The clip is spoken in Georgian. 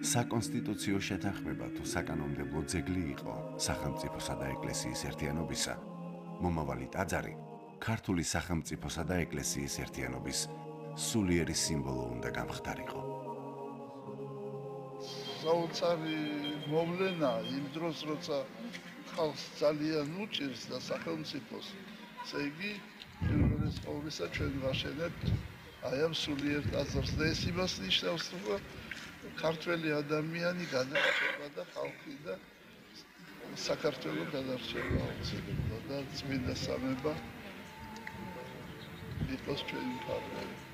საკონსტიტუციო შეთანხმება თუ საკანონმდებლო ძეგლი იყო სახელმწიფოსა და ეკლესიის ერთიანობისა, მომავალი ტაძარი ქართული სახელმწიფოსა და ეკლესიის ერთიანობის სულიერი სიმბოლო უნდა გამხდარიყო. საოცარი მოვლენა იმ დროს, როცა ხალხს ძალიან უჭირს და სახელმწიფოს, ესე იგი პირველის ყოვლისა ჩვენ ვაშენებთ აი ამ სულიერ ტაძარს და ეს იმას ნიშნავს, რომ ქართველი ადამიანი გადარჩება და ხალხი და საქართველოს გადარჩება აუცილებლად და წმინდა სამება იყოს ჩვენი მხარეები.